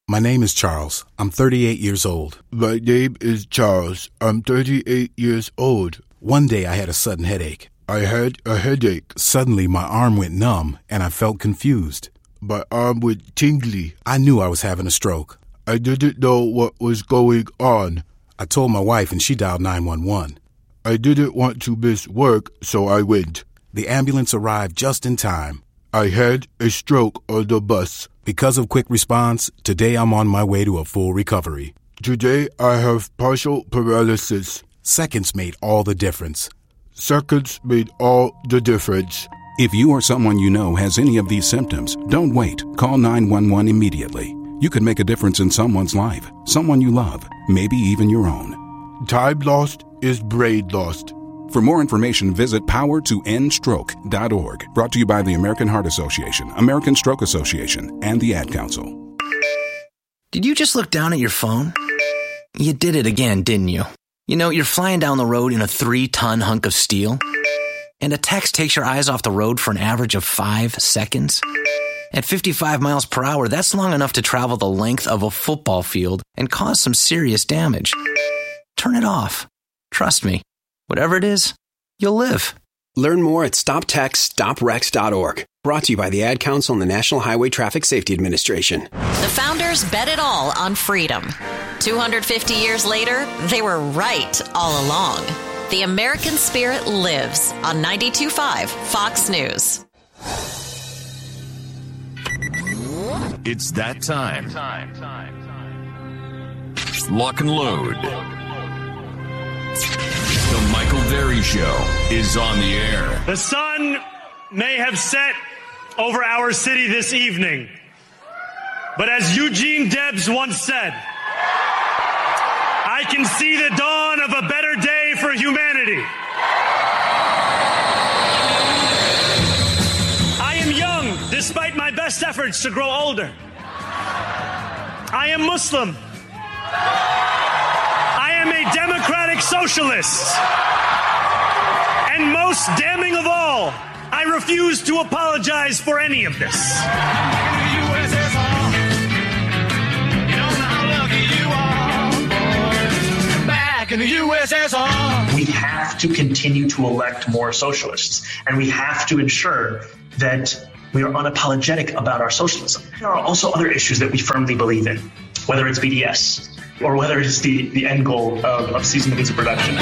My name is Charles. I'm 38 years old. My name is Charles. I'm 38 years old. One day I had a sudden headache. I had a headache. Suddenly my arm went numb and I felt confused. My arm went tingly. I knew I was having a stroke. I didn't know what was going on. I told my wife and she dialed 911. I didn't want to miss work, so I went. The ambulance arrived just in time. I had a stroke on the bus. Because of quick response, today I'm on my way to a full recovery. Today I have partial paralysis. Seconds made all the difference. Seconds made all the difference. If you or someone you know has any of these symptoms, don't wait. Call 911 immediately. You could make a difference in someone's life, someone you love, maybe even your own. Time lost is brain lost. For more information, visit powertoendstroke.org. Brought to you by the American Heart Association, American Stroke Association, and the Ad Council. Did you just look down at your phone? You did it again, didn't you? You know, you're flying down the road in a 3-ton hunk of steel, and a text takes your eyes off the road for an average of 5 seconds. At 55 miles per hour, that's long enough to travel the length of a football field and cause some serious damage. Turn it off. Trust me, whatever it is, you'll live. Learn more at StopTextStopWrecks.org. Brought to you by the Ad Council and the National Highway Traffic Safety Administration. The founders bet it all on freedom. 250 years later, they were right all along. The American spirit lives on 92.5 Fox News. It's that time. Lock and load. The Michael Berry Show is on the air. The sun may have set over our city this evening, but as Eugene Debs once said, I can see the dawn of a better day for humanity. I am young, despite my best efforts to grow older. I am Muslim. I am a democratic socialist. And most damning of all, I refuse to apologize for any of this. In the USSR. We have to continue to elect more socialists, and we have to ensure that we are unapologetic about our socialism. There are also other issues that we firmly believe in, whether it's BDS or whether it's the end goal of ceasing the means of production.